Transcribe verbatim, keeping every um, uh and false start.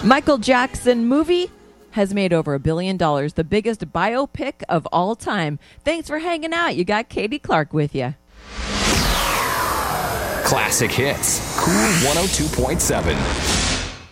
Michael Jackson movie has made over a billion dollars, the biggest biopic of all time. Thanks for hanging out. You got Katie Clark with you. Classic Hits, Cool one oh two point seven.